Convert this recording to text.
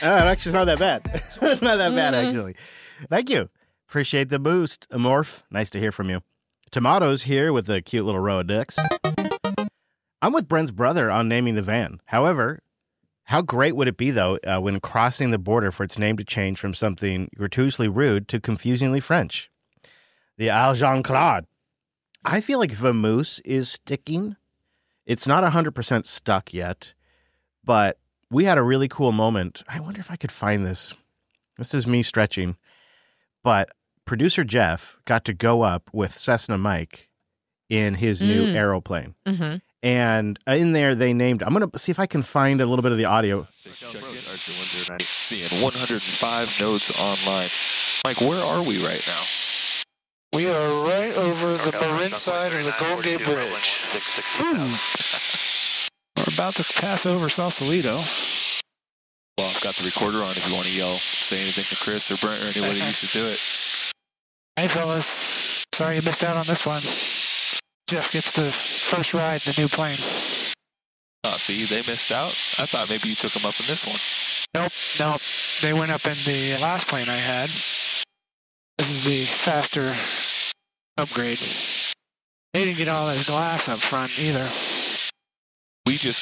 actually, it's not that bad. It's not that bad, actually. Thank you. Appreciate the boost. Amorph, nice to hear from you. Tomatoes here with a cute little row of dicks. I'm with Brent's brother on naming the van. However, how great would it be, though, when crossing the border for its name to change from something gratuitously rude to confusingly French? The Al Jean-Claude. I feel like Vamoose is sticking. It's not 100% stuck yet, but we had a really cool moment. I wonder if I could find this. This is me stretching. But producer Jeff got to go up with Cessna Mike in his new aeroplane. Mm-hmm. And in there, they named... I'm going to see if I can find a little bit of the audio. Seeing 105 nodes online. Mike, where are we right now? We are right over the Marin side of the Golden Gate Bridge. We're about to pass over Sausalito. Well, I've got the recorder on if you want to yell, say anything to Chris or Brent or anybody used to do it. Hey, fellas. Sorry you missed out on this one. Jeff gets the first ride in the new plane. Oh, see, they missed out? I thought maybe you took them up in this one. Nope. They went up in the last plane I had. This is the faster upgrade. They didn't get all this glass up front either. We just